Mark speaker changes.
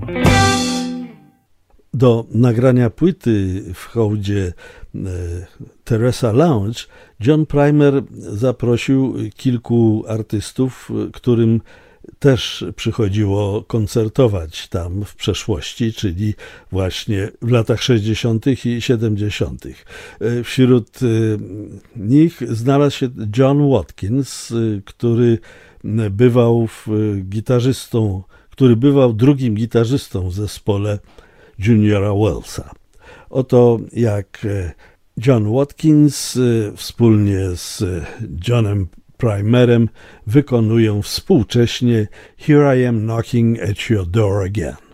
Speaker 1: Do nagrania płyty w hołdzie Teresa Lounge John Primer zaprosił kilku artystów, którym też przychodziło koncertować tam w przeszłości, czyli właśnie w latach 60. i 70. Wśród nich znalazł się John Watkins, który bywał drugim gitarzystą w zespole Juniora Wellsa. Oto jak John Watkins wspólnie z Johnem Primerem wykonują współcześnie Here I Am Knocking at Your Door Again.